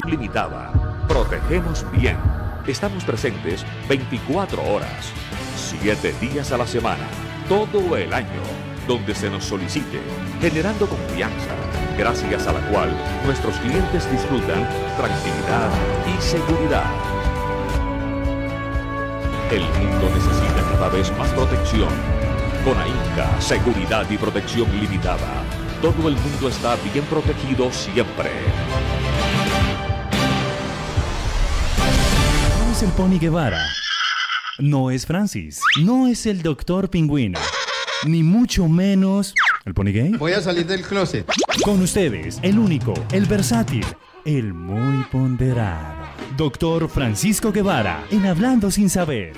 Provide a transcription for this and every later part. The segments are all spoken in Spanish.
Limitada. Protegemos bien. Estamos presentes 24 horas, 7 días a la semana, todo el año, donde se nos solicite, generando confianza, gracias a la cual nuestros clientes disfrutan tranquilidad y seguridad. El mundo necesita cada vez más protección. Con AINCA, Seguridad y Protección Limitada, todo el mundo está bien protegido siempre. No es el Pony Guevara. No es Francis. No es el Doctor Pingüino. Ni mucho menos... ¿El Pony Gay? Voy a salir del closet. Con ustedes, el único, el versátil, el muy ponderado. Doctor Francisco Guevara, en Hablando Sin Saber.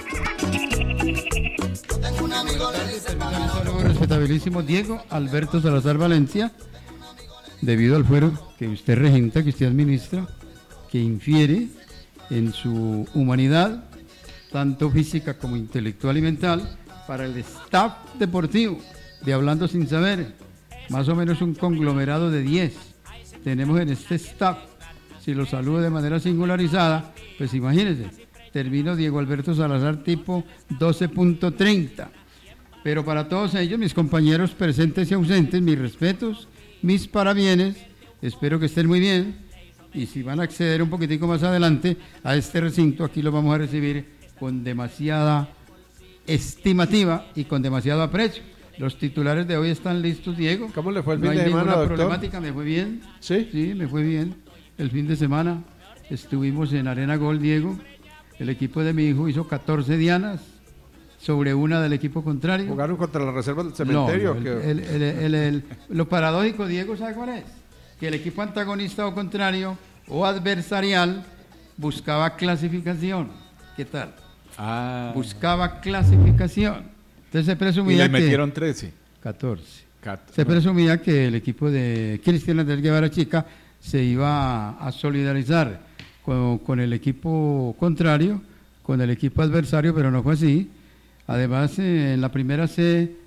Un saludo respetabilísimo Diego Alberto Salazar Valencia, debido al fuero que usted regenta, que usted administra, que infiere en su humanidad, tanto física como intelectual y mental, para el staff deportivo de Hablando Sin Saber, más o menos un conglomerado de 10 tenemos en este staff. Si lo saludo de manera singularizada, pues imagínense, termino Diego Alberto Salazar tipo 12.30. Pero para todos ellos, mis compañeros presentes y ausentes, mis respetos, mis parabienes, espero que estén muy bien. Y si van a acceder un poquitico más adelante a este recinto, aquí lo vamos a recibir con demasiada estimativa y con demasiado aprecio. Los titulares de hoy están listos, Diego. ¿Cómo le fue el no fin de semana, ninguna doctor? problemática, me fue bien. ¿Sí? Sí, me fue bien. El fin de semana estuvimos en Arena Gol, Diego. El equipo de mi hijo hizo 14 dianas sobre una del equipo contrario. ¿Jugaron contra la reserva del cementerio? No, lo paradójico, Diego, ¿sabe cuál es? Que el equipo antagonista o contrario o adversarial buscaba clasificación. ¿Qué tal? Buscaba clasificación. Entonces se presumía y le que... metieron 13. 14. Se presumía que el equipo de Cristian Andrés Guevara Chica se iba a solidarizar con el equipo contrario, con el equipo adversario, pero no fue así. Además, en la primera C